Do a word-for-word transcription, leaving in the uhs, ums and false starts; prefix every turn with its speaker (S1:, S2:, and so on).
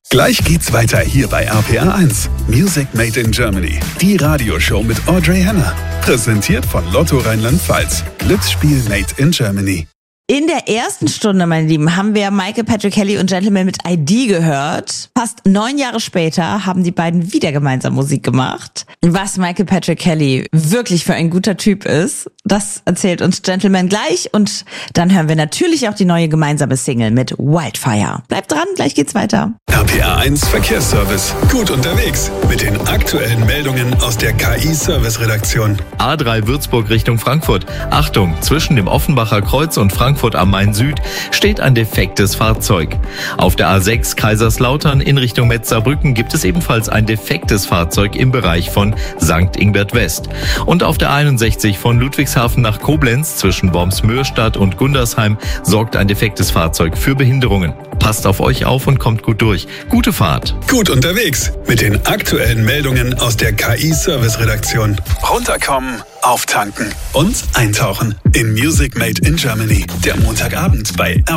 S1: Gleich geht's weiter hier bei R P R eins. Music Made in Germany. Die Radioshow mit Audrey Henner. Präsentiert von Lotto Rheinland-Pfalz. Glücksspiel Made in Germany.
S2: In der ersten Stunde, meine Lieben, haben wir Michael Patrick Kelly und Gentleman mit I D gehört. Fast neun Jahre später haben die beiden wieder gemeinsam Musik gemacht. Was Michael Patrick Kelly wirklich für ein guter Typ ist, das erzählt uns Gentleman gleich. Und dann hören wir natürlich auch die neue gemeinsame Single mit Wildfire. Bleibt dran, gleich geht's weiter.
S1: R P R eins Verkehrsservice. Gut unterwegs mit den aktuellen Meldungen aus der K I-Service-Redaktion.
S3: A drei Würzburg Richtung Frankfurt. Achtung, zwischen dem Offenbacher Kreuz und Frankfurt am Main Süd steht ein defektes Fahrzeug. Auf der A sechs Kaiserslautern in Richtung Metzerbrücken gibt es ebenfalls ein defektes Fahrzeug im Bereich von Sankt Ingbert West. Und auf der einundsechzig von Ludwigshafen nach Koblenz zwischen Worms-Mörstadt und Gundersheim sorgt ein defektes Fahrzeug für Behinderungen. Passt auf euch auf und kommt gut durch. Gute Fahrt.
S1: Gut unterwegs mit den aktuellen Meldungen aus der K I-Service-Redaktion. Runterkommen, auftanken und eintauchen in Music Made in Germany. Der Montagabend bei R